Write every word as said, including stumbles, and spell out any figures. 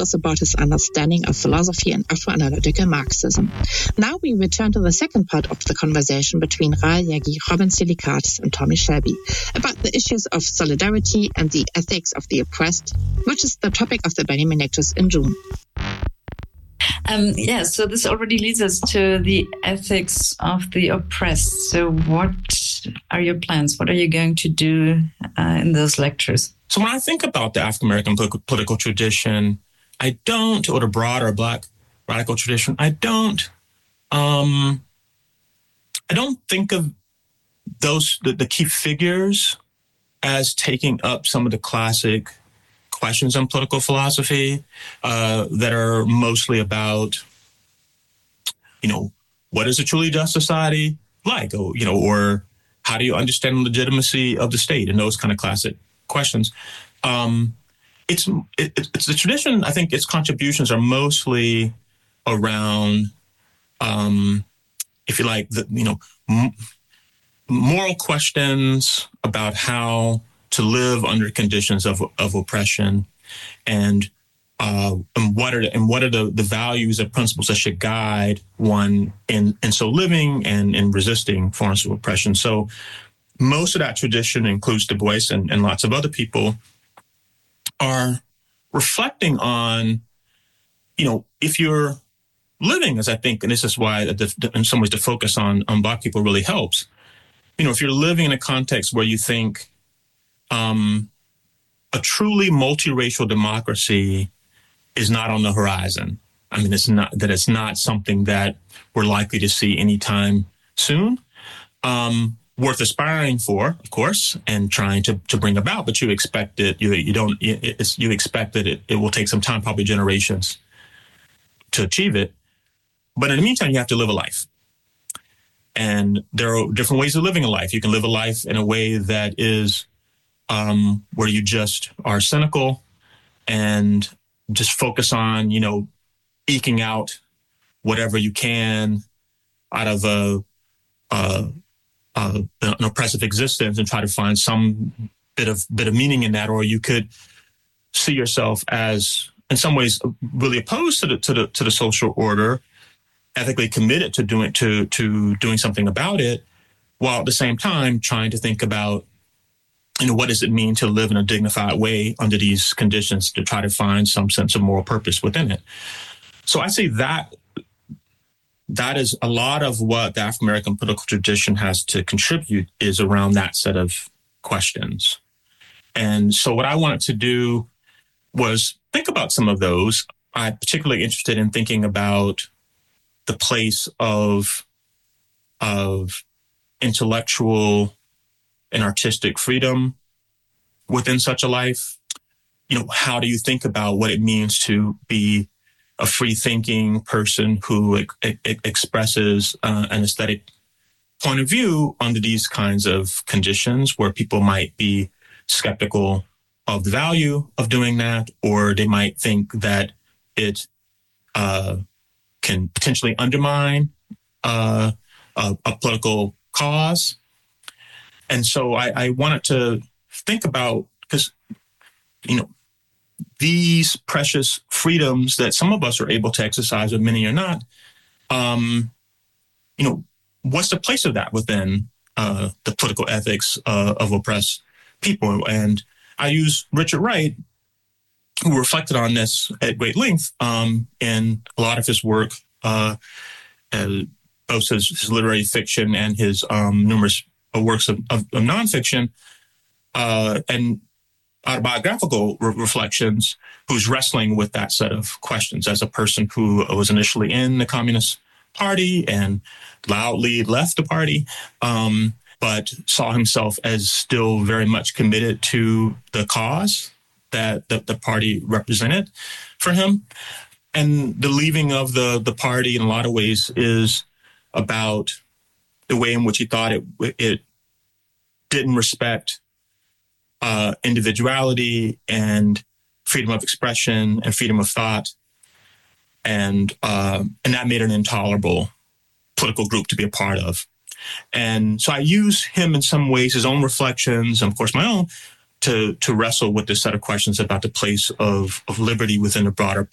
us about his understanding of philosophy and Afro-analytical Marxism. Now we return to the second part of the conversation between Rahel Jaeggy, Robin Tsilikatis and Tommy Shelby about the issues of solidarity and the ethics of the oppressed, which is the topic of the Benny Benedictus in June. Um, yeah, so this already leads us to the ethics of the oppressed. So what are your plans? What are you going to do uh, in those lectures? So when I think about the African-American political tradition, I don't, or the broader Black radical tradition, I don't, um, I don't think of those, the, the key figures as taking up some of the classic questions in political philosophy uh, that are mostly about, you know, what is a truly just society like? Or, you know, or how do you understand the legitimacy of the state and those kind of classic questions. Um, it's it, it's the tradition. I think its contributions are mostly around, um, if you like, the you know, m- moral questions about how to live under conditions of of oppression, and uh, and what are the, and what are the, the values and principles that should guide one in in so living and in resisting forms of oppression. So most of that tradition includes Du Bois and, and lots of other people are reflecting on, you know, if you're living, as I think, and this is why the, in some ways the focus on on Black people really helps. You know, if you're living in a context where you think Um, a truly multiracial democracy is not on the horizon. I mean, it's not that it's not something that we're likely to see anytime soon. Um, worth aspiring for, of course, and trying to, to bring about. But you expect it. You you don't. It's, you expect that it, it will take some time, probably generations, to achieve it. But in the meantime, you have to live a life. And there are different ways of living a life. You can live a life in a way that is Um, where you just are cynical and just focus on, you know, eking out whatever you can out of a, a, a an oppressive existence and try to find some bit of bit of meaning in that. Or you could see yourself as, in some ways, really opposed to the to the to the social order, ethically committed to doing to to doing something about it, while at the same time trying to think about, you know, what does it mean to live in a dignified way under these conditions, to try to find some sense of moral purpose within it. So I say that that is a lot of what the African-American political tradition has to contribute, is around that set of questions. And so what I wanted to do was think about some of those. I'm particularly interested in thinking about the place of, of intellectual and artistic freedom within such a life. You know, how do you think about what it means to be a free-thinking person who e- e- expresses uh, an aesthetic point of view under these kinds of conditions, where people might be skeptical of the value of doing that, or they might think that it uh, can potentially undermine uh, a, a political cause. And so I, I wanted to think about, because, you know, these precious freedoms that some of us are able to exercise, but many are not, um, you know, what's the place of that within uh, the political ethics uh, of oppressed people? And I use Richard Wright, who reflected on this at great length um, in a lot of his work, uh, uh, both his, his literary fiction and his um, numerous works of, of, of nonfiction uh, and autobiographical re- reflections, who's wrestling with that set of questions as a person who was initially in the Communist Party and loudly left the party, um, but saw himself as still very much committed to the cause that the, the party represented for him. And the leaving of the, the party in a lot of ways is about the way in which he thought it it didn't respect uh, individuality and freedom of expression and freedom of thought, and uh, and that made it an intolerable political group to be a part of. And so I use him in some ways, his own reflections, and of course my own, to to wrestle with this set of questions about the place of, of liberty within the broader